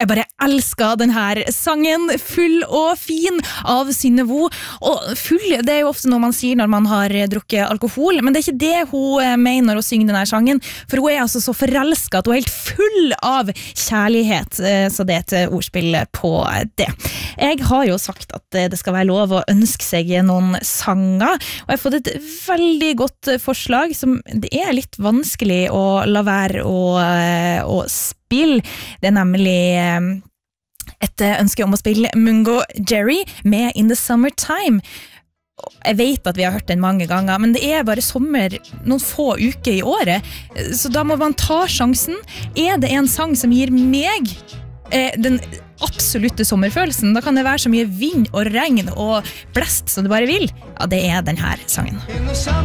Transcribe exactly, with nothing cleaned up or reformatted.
Jeg bare elsker denne sangen, full og fin av Synnevo. Og full, det er jo ofte noe man sier når man har drukket alkohol, men det er ikke det hun mener når hun synger denne sangen, for hun er altså så forelsket at hun er helt full av kjærlighet, så det er et ordspill på det. Jeg har jo sagt at det skal være lov å ønske seg noen sanger, og jeg har fått et veldig godt forslag som det er litt vanskelig å la være å, å spille. Det er nemlig et ønske om å spille Mungo Jerry med In the Summertime. Jeg vet at vi har hørt den mange ganger, men det er bare sommer noen få uker i året, så da må man ta sjansen. Er det en sang som gir meg eh, den absolutte sommerfølelsen, da kan det være så mye vind og regn og blest som du bare vil, ja, det er denne sangen.